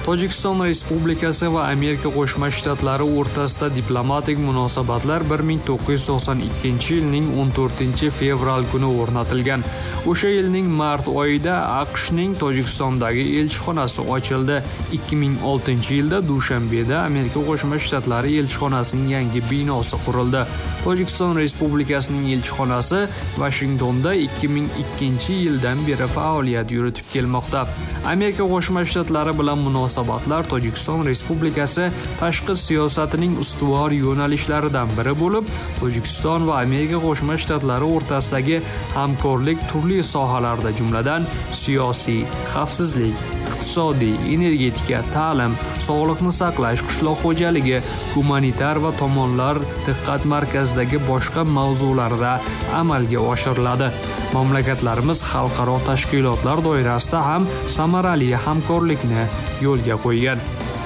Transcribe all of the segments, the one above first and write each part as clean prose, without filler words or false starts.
Tojikiston Respublikasi va Amerika Qo'shma Shtatlari o'rtasida diplomatik munosabatlar 1992 yilning 14 fevral kuni o'rnatilgan. O'sha yilning mart oyida AQShning Tojikistondagi elchixonasi ochildi. 2006 yilda Dushanbeda Amerika Qo'shma Shtatlari elchixonasining yangi binosi qurildi. Tojikiston Respublikasining elchixonasi Washingtonda 2002 yildan beri faoliyat yuritib kelmoqda. Amerika Qo'shma Shtatlari bilan munosabatlar Tojikiston Respublikasi tashqi siyosatining ustuvor yo'nalishlaridan biri bo'lib, Tojikiston va Amerika Qo'shma Shtatlari o'rtasidagi hamkorlik turli sohalarda, jumladan siyosiy, xavfsizlik, iqtisodiy, energetika, ta'lim, sog'liqni saqlash, qishloq xo'jaligi, gumanitar va tomonlar diqqat markazidagi boshqa mavzularda amalga oshiriladi. Mamlakatlarimiz xalqaro tashkilotlar doirasida ham samarali hamkorlikni yo'lga qo'ygan.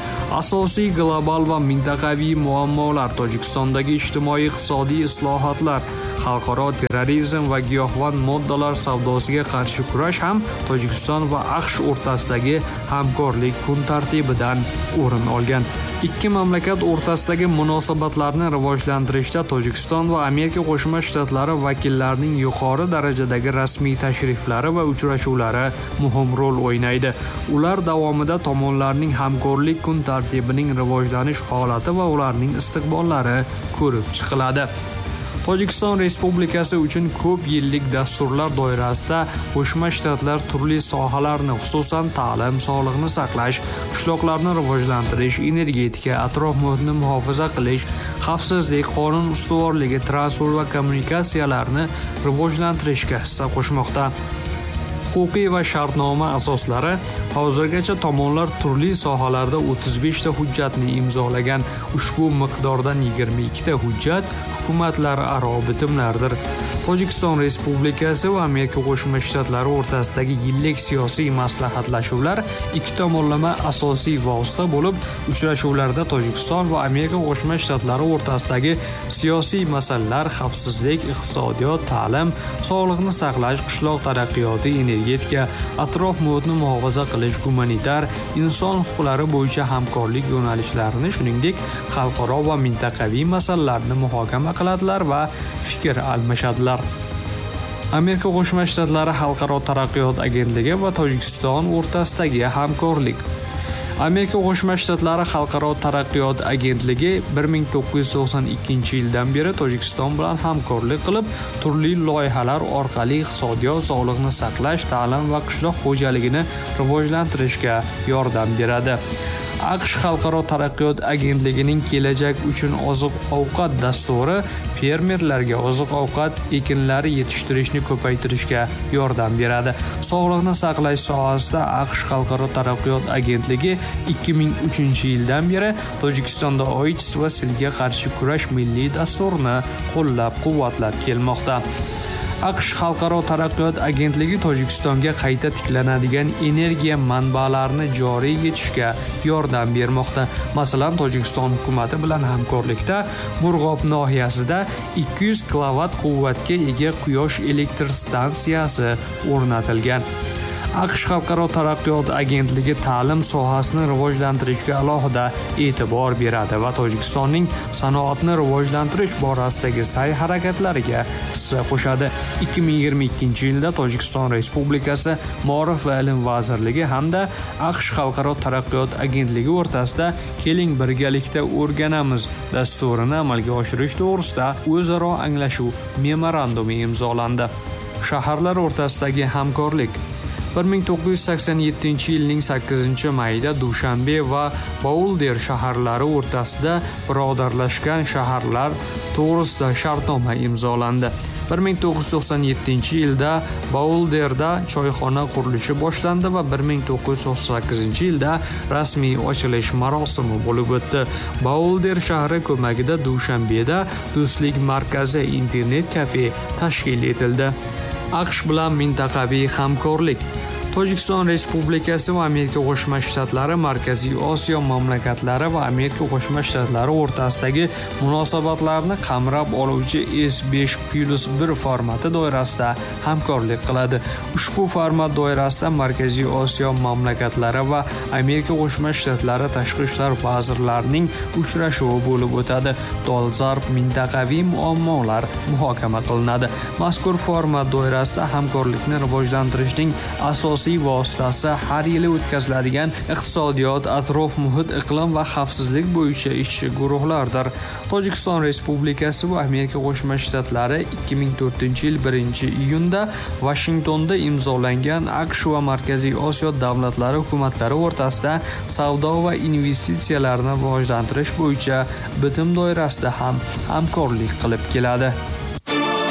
Asosiy global va mintaqaviy muammolar: Tojikistondagi ijtimoiy-iqtisodiy islohotlar, xalqaro terrorizm va giyohvand moddalar savdosiga qarshi kurash ham Tojikiston va AQSh o'rtasidagi hamkorlik kun tartibidan o'rin olgan. Ikki mamlakat o'rtasidagi munosabatlarni rivojlantirishda Tojikiston va Amerika Qo'shma Shtatlari vakillarining yuqori darajadagi rasmiy tashriflari va uchrashuvlari muhim rol o'ynaydi. Ular davomida tomonlarning hamkorlik kun tartibining rivojlanish holati va ularning istiqbollari ko'rib chiqiladi. Tojikiston Respublikasi uchun ko'p yillik dasturlar doirasida Qo'shma Shtatlar turli sohalarni, xususan ta'lim, sog'liqni saqlash, qishloqlarni rivojlantirish, energetika, atrof muhitni muhofaza qilish, xavfsizlik, qonun ustuvorligi, transport va kommunikatsiyalarni rivojlantirishga hissa qo'shmoqda. Huquqiy va shartnoma asoslari: hozirgacha tomonlar turli sohalarda 35 ta hujjatni imzolagan. Ushbu miqdordan 22 ta hujjat hukumatlararo bitimlardir. Tojikiston Respublikasi va Amerika Qo'shma Shtatlari o'rtasidagi yillik siyosiy maslahatlashuvlar ikki tomonlama asosiy vosita bo'lib, uchrashuvlarda Tojikiston va Amerika Qo'shma Shtatlari o'rtasidagi siyosiy masalalar, xavfsizlik, iqtisodiyot, ta'lim, sog'liqni saqlash, qishloq taraqqiyoti, energetika, atrof muhitni muhofaza qilish, gumanitar, inson huquqlari bo'yicha hamkorlik yo'nalishlarini, shuningdek, xalqaro va mintaqaviy masalalarni muhokama qiladilar va fikr almashadilar. Amerika Qo'shma Shtatlari Xalqaro taraqqiyot agentligi va Tojikiston o'rtasidagi hamkorlik. Amerika Qo'shma Shtatlari Xalqaro taraqqiyot agentligi 1992 yildan beri Tojikiston bilan hamkorlik qilib, turli loyihalar orqali iqtisodiyot, sog'liqni saqlash, ta'lim va qishloq xo'jaligini rivojlantirishga yordam beradi. AQSh Xalqaro taraqqiyot agentligining kelajak uchun oziq-ovqat dasturi fermerlarga oziq-ovqat ekinlari yetishtirishni ko'paytirishga yordam beradi. Sog'liqni saqlash sohasida AQSh Xalqaro taraqqiyot agentligi 2003 yildan beri Tojikistonda AIDS va SILga qarshi kurash milliy dasturini qo'llab-quvvatlab kelmoqda. AQSh Xalqaro taraqqiyot agentligi Tojikistonga qayta tiklanadigan energiya manbalarini joriy etishga yordam bermoqda. Masalan, Tojikiston hukumati bilan hamkorlikda Murg'ob nohiyasida 200 kilovatt quvvatga ega quyosh elektr stansiyasi o'rnatilgan. AQSh Xalqaro taraqqiyot agentligi ta'lim sohasini rivojlantirishga alohida e'tibor beradi va Tojikistonning sanoatni rivojlantirish borasidagi sa'y-harakatlariga hissa qo'shadi. 2022 yilda Tojikiston Respublikasi Ma'rif va ilm vazirligi hamda AQSh Xalqaro taraqqiyot agentligi o'rtasida "Keling birgalikda o'rganamiz" dasturini amalga oshirish to'g'risida o'zaro anglashuv memorandumi imzolandi. Shaharlar o'rtasidagi hamkorlik. 1987 yilning 8-mayida Dushanbe va Boulder shaharlari o'rtasida birodarlashgan shaharlar to'g'risida shartnoma imzolandi. 1997 yilda Boulderda choyxona qurilishi boshlandi va 1998 yilda rasmiy ochilish marosimi bo'lib o'tdi. Boulder shahri ko'magida Dushanbeda Do'stlik markazi internet kafe tashkil etildi. AQSh bilan mintaqaviy hamkorlik. Tojikiston Respublikasi va Amerika Qo'shma Shtatlari, Markaziy Osiyo mamlakatlari va Amerika Qo'shma Shtatlari o'rtasidagi munosabatlarni qamrab oluvchi S5+1 formati doirasida hamkorlik qiladi. Ushbu format doirasida Markaziy Osiyo mamlakatlari va Amerika Qo'shma Shtatlari tashqi ishlar vazirlarining uchrashuvi bo'lib o'tadi. Dolzarb mintaqaviy muammolar muhokama qilinadi. Mazkur format doirasida hamkorlikni rivojlantirishning asosiy vositasi har yili o'tkaziladigan iqtisodiyot, atrof muhit, iqlim va xavfsizlik bo'yicha ishchi guruhlardir. Tojikiston Respublikasi va Amerika Qo'shma Shtatlari 2004-yil 1-iyunda Vashingtonda imzolangan AQSh va Markaziy Osiyo davlatlari hukumatlari o'rtasida savdo va investitsiyalarni rivojlantirish bo'yicha bitim doirasida ham hamkorlik qilib keladi.